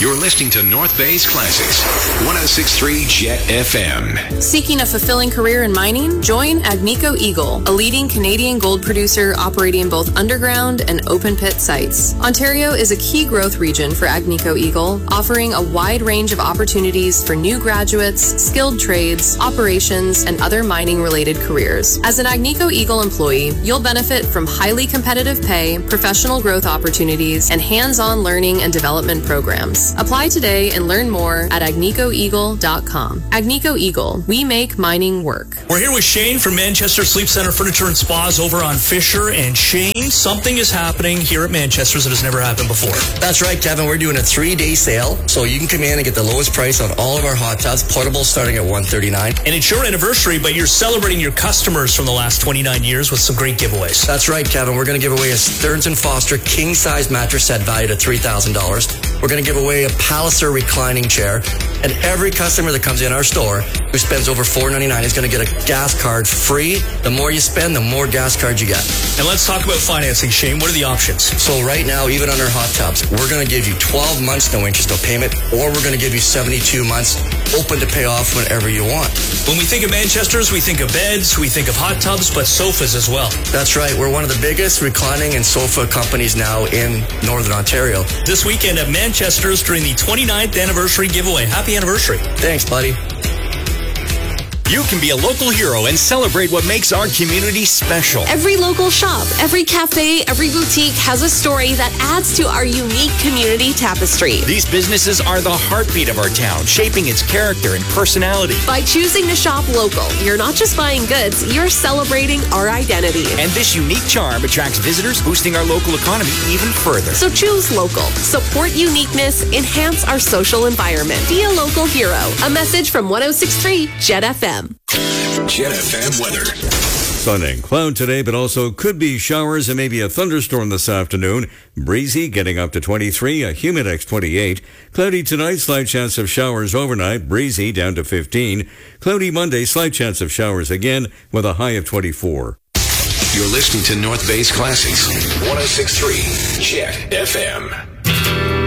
You're listening to North Bay's Classics, 106.3 Jet FM. Seeking a fulfilling career in mining? Join Agnico Eagle, a leading Canadian gold producer operating both underground and open pit sites. Ontario is a key growth region for Agnico Eagle, offering a wide range of opportunities for new graduates, skilled trades, operations, and other mining-related careers. As an Agnico Eagle employee, you'll benefit from highly competitive pay, professional growth opportunities, and hands-on learning and development programs. Apply today and learn more at agnicoeagle.com. Agnico Eagle, we make mining work. We're here with Shane from Manchester Sleep Center Furniture and Spas over on Fisher. And Shane, something is happening here at Manchester's that has never happened before. That's right, Kevin. We're doing a 3-day sale, so you can come in and get the lowest price on all of our hot tubs, portables starting at $139. And it's your anniversary, but you're celebrating your customers from the last 29 years with some great giveaways. That's right, Kevin. We're going to give away a Stearns & Foster king-size mattress set valued at $3,000. We're going to give away a Palliser reclining chair. And every customer that comes in our store who spends over $4.99 is going to get a gas card free. The more you spend, the more gas cards you get. And let's talk about financing, Shane. What are the options? So right now, even on our hot tubs, we're going to give you 12 months, no interest, no payment, or we're going to give you 72 months open to pay off whenever you want. When we think of Manchester's, we think of beds, we think of hot tubs, but sofas as well. That's right. We're one of the biggest reclining and sofa companies now in Northern Ontario. This weekend at Manchester's during the 29th anniversary giveaway. Happy anniversary. Thanks, buddy. You can be a local hero and celebrate what makes our community special. Every local shop, every cafe, every boutique has a story that adds to our unique community tapestry. These businesses are the heartbeat of our town, shaping its character and personality. By choosing to shop local, you're not just buying goods, you're celebrating our identity. And this unique charm attracts visitors, boosting our local economy even further. So choose local. Support uniqueness. Enhance our social environment. Be a local hero. A message from 106.3 Jet FM. Jet FM weather. Sun and cloud today, but also could be showers and maybe a thunderstorm this afternoon. Breezy, getting up to 23, a Humidex 28. Cloudy tonight, slight chance of showers overnight. Breezy down to 15. Cloudy Monday, slight chance of showers again with a high of 24. You're listening to North Bay's Classics, 106.3 Jet FM.